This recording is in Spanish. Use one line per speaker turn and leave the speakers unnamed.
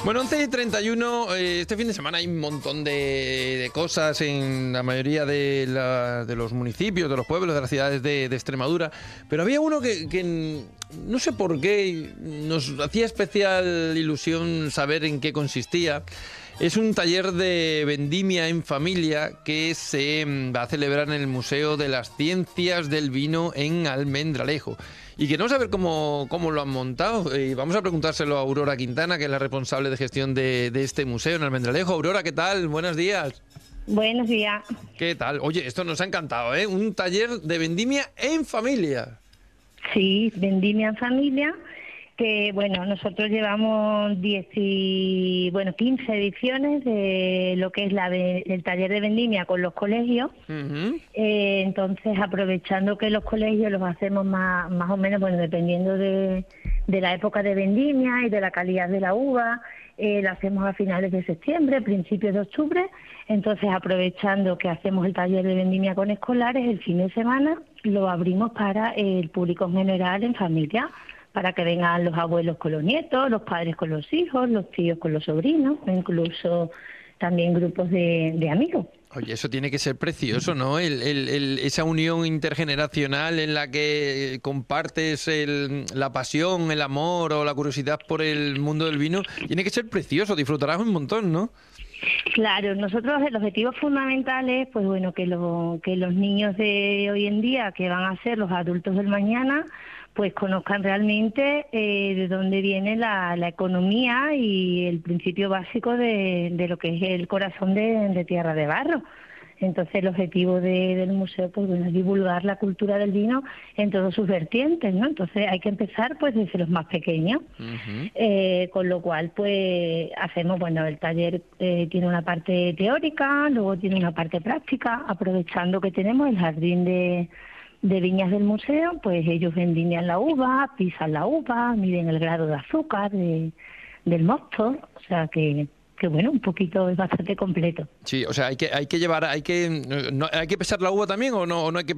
Bueno, 11:31, este fin de semana hay un montón de cosas en la mayoría de los municipios, de los pueblos, de las ciudades de Extremadura, pero había uno que no sé por qué nos hacía especial ilusión saber en qué consistía. Es un taller de vendimia en familia que se va a celebrar en el Museo de las Ciencias del Vino en Almendralejo. Y queremos saber cómo lo han montado. Y vamos a preguntárselo a Aurora Quintana, que es la responsable de gestión de este museo en Almendralejo. Aurora, ¿qué tal? Buenos días.
Buenos días.
¿Qué tal? Oye, esto nos ha encantado, ¿eh? Un taller de vendimia en familia.
Sí, vendimia en familia, que bueno, nosotros llevamos 15 ediciones de lo que es el taller de vendimia con los colegios.
Uh-huh.
Entonces, aprovechando que los colegios los hacemos más o menos, bueno, dependiendo de la época de vendimia y de la calidad de la uva, lo hacemos a finales de septiembre, principios de octubre. Entonces, aprovechando que hacemos el taller de vendimia con escolares, el fin de semana lo abrimos para el público en general en familia, para que vengan los abuelos con los nietos, los padres con los hijos, los tíos con los sobrinos, o incluso también grupos de amigos.
Oye, eso tiene que ser precioso, ¿no? Esa unión intergeneracional en la que compartes la pasión, el amor o la curiosidad por el mundo del vino, tiene que ser precioso, disfrutarás un montón, ¿no?
Claro, nosotros el objetivo fundamental es, pues bueno, que los niños de hoy en día, que van a ser los adultos del mañana, pues conozcan realmente de dónde viene la economía y el principio básico de lo que es el corazón de Tierra de Barro. Entonces el objetivo del museo, pues bueno, es divulgar la cultura del vino en todas sus vertientes, ¿no? Entonces hay que empezar pues desde los más pequeños. Uh-huh. Con lo cual pues hacemos, bueno, el taller tiene una parte teórica, luego tiene una parte práctica, aprovechando que tenemos el jardín de viñas del museo, pues ellos vendimian la uva, pisan la uva, miden el grado de azúcar del mosto, o sea que bueno, un poquito es bastante completo.
Sí, o sea, hay que pesar la uva también o no hay que